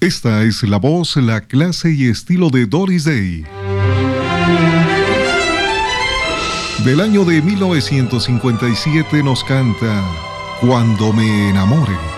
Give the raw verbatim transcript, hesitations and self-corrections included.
Esta es la voz, la clase y estilo de Doris Day. Del año de mil novecientos cincuenta y siete nos canta Cuando me enamore.